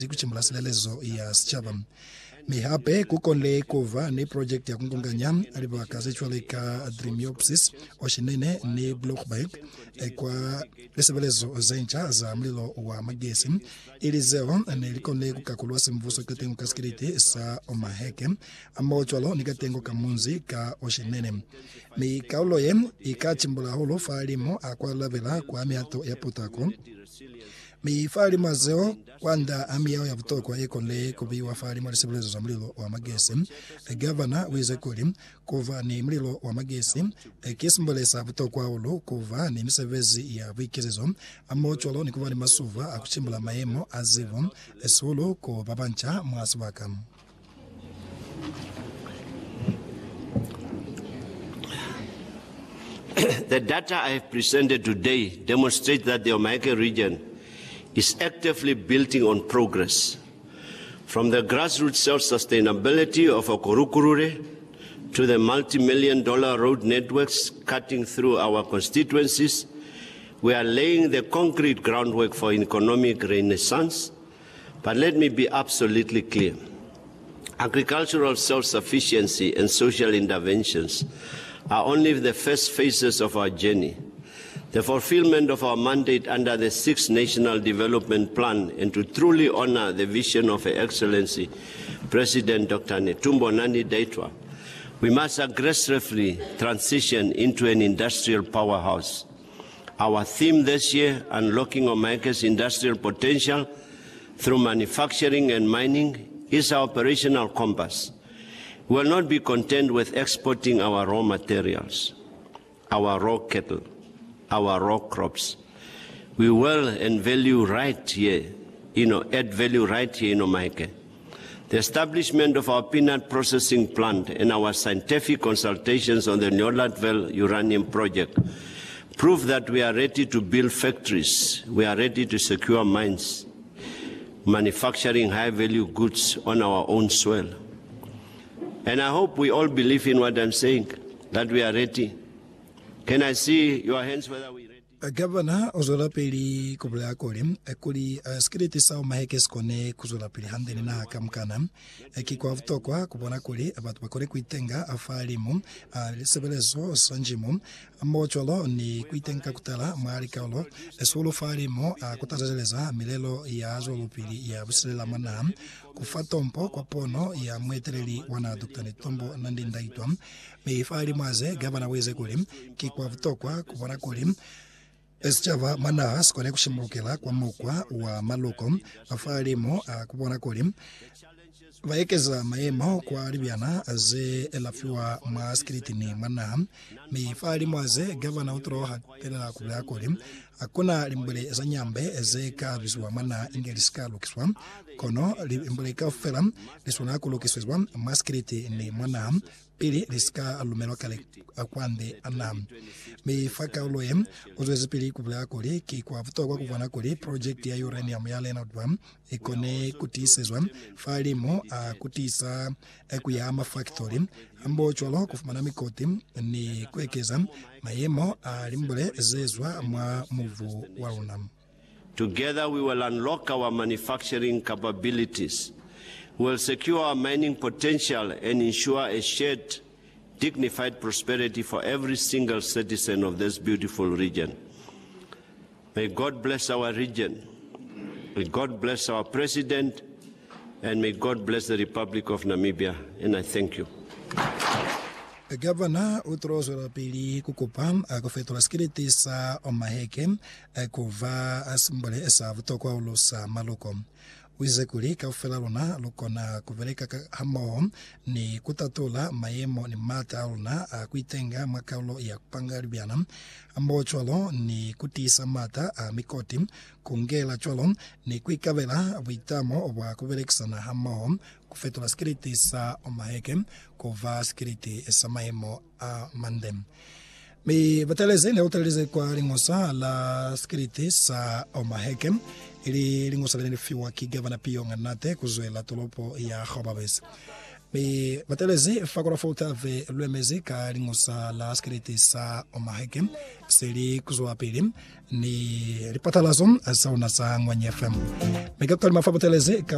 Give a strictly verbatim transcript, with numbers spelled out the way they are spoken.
zikuchimbula silelezo ya sichaba mihape kukonle kova ni project ya kungunganya aliba kazichwalika Dreamiopsis oshinene ni Blockbike kwa lesebelezo zencha za mlilo wa magesi ilizeo ni likonle kukakulwa simvuso katengo kaskiriti sa Omaheke ambao chwalo ni katengo kamunzi ka oshinene mi kauloye ikachimbula holo falimo akwa lavela kwa miato ya potako mi fali mazeo kwanda ami yao ya vutokwa ekonle kubiwa fali mwale sebelezo za mlilo wa magesi gavana weze kuli kuva ni mlilo wa magesi kisimbole sa vutokwa ulu kuva ni misevezi ya vikizizo amocholo ni kuva ni masuva akuchimbula maemo azivu esulu ko babancha mwasubaka. The data I have presented today demonstrate that the Omaheke region is actively building on progress. From the grassroots self-sustainability of Okorukurure to the multi-million dollar road networks cutting through our constituencies, we are laying the concrete groundwork for economic renaissance. But let me be absolutely clear. Agricultural self-sufficiency and social interventions are only the first phases of our journey. The fulfillment of our mandate under the sixth National Development Plan and to truly honor the vision of Her Excellency President Doctor Netumbo Nandi-Ndaitwah, we must aggressively transition into an industrial powerhouse. Our theme this year, Unlocking Omaheke's Industrial Potential through Manufacturing and Mining, is our operational compass. We will not be content with exporting our raw materials, our raw cattle, our raw crops. We will and value right here, you know, add value right here in Omaheke. The establishment of our peanut processing plant and our scientific consultations on the Nyolatvel uranium project prove that we are ready to build factories, we are ready to secure mines, manufacturing high-value goods on our own soil. And I hope we all believe in what I'm saying, that we are ready. Can I see your hands whether we ready? Governor ozola peli kubla koli kuli skiriti sa Omaheke skone kuzola peli handeni na kamkana kikwa vutokwa kubona kuli abatu bakore kuitenga afalimu sebelezo sanjimu mocholo ni kuitenga kutala mwali kaulo esolo falimu kutazeleza milelo ya azolo pili ya busilela mana kufatompo kwa pono ya mwetereli wana Doctor Netumbo Nandi-Ndaitwah me falimu aze governor weze kuli kikwa vutokwa kubona kuli Eschava mana skone kushimukela kwa mukwa wa maloko afalimo kubona kuli vaekeza maemo kwa libyana aze elafiwa maskiriti ni mana mi falimo aze governor utro hatela kubla kuli akuna limbele za nyambe eze kabizwa mana ingeliska lokiswa kono limbele ka fela lisona ko lokiswa maskiriti ni mana pili liska alumelo kale akwande anam mi faka uloyem ozwezi pili kubla kuli ki kwa vutokwa kuvana kuli project ya uranium ya lena dwam ikone kutisezwa falimo kutisa ekuyama factory ambo cholo kufumana mikoti ni kwekeza mayemo limbole zezwa mwa muvu wa unam. Together we will unlock our manufacturing capabilities. We will secure our mining potential and ensure a shared, dignified prosperity for every single citizen of this beautiful region. May God bless our region. May God bless our president. And may God bless the Republic of Namibia. And I thank you. Governor utrozo la pili kukupam kufetola skiriti sa Omaheke kuva asimbole sa vutokwa ulo sa maloko. Wizekuli kaufela luna lukona kuveleka hamo ni kutatula mayemo ni mata luna kuitenga makaulo ya kupanga libyana ambo cholo ni kutisa mata mikoti kungela cholo ni kuikavela witamo wa kuveleka na hamo kufetola skiriti sa Omaheke kuva skiriti sa mayemo a mandem. Mi bateleze ne uteleze kwa lingosa la skiriti sa Omaheke ili lingosa lene fiwa ki governor pio nganate kuzoela tolopo ya Khobabes. Mi bateleze fakora fota ve lwemezi ka lingosa la skiriti sa Omaheke seli kuzoa pili ni ripata lazon sa una sa ngwanye F M. Mi kapitali mafa bateleze